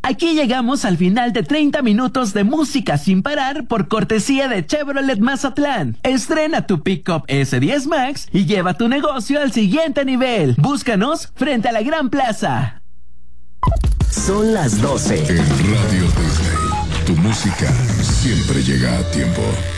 Aquí llegamos al final de 30 minutos de música sin parar por cortesía de Chevrolet Mazatlán. Estrena tu Pickup S10 Max y lleva tu negocio al siguiente nivel. Búscanos frente a la Gran Plaza. Son las 12. En Radio Disney, tu música siempre llega a tiempo.